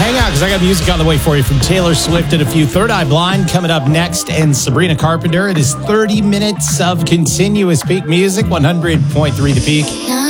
hang out because I got music on the way for you from Taylor Swift and a few. Third Eye Blind coming up next, and Sabrina Carpenter. It is 30 minutes of continuous peak music, 100.3 The Peak.